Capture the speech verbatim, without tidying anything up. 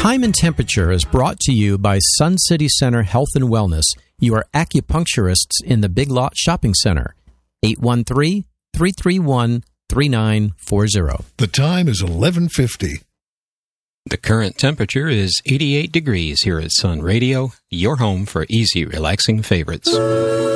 Time and Temperature is brought to you by Sun City Center Health and Wellness, your acupuncturists in the Big Lot Shopping Center. eight one three, three three one, three nine four zero. The time is eleven fifty. The current temperature is eighty-eight degrees here at Sun Radio, your home for easy, relaxing favorites.